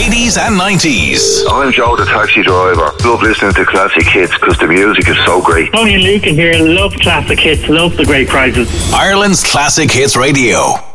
80s and 90s. I'm Joe the taxi driver. Love listening to classic hits because the music is so great. Tony and Luke in here. Love classic hits. Love the great prizes. Ireland's Classic Hits Radio.